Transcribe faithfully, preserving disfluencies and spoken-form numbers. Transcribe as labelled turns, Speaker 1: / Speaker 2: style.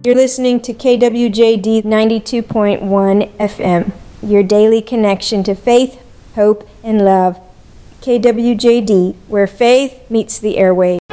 Speaker 1: You're listening to K W J D ninety-two point one F M, your daily connection to faith, hope, and love. K W J D, where faith meets the airwaves.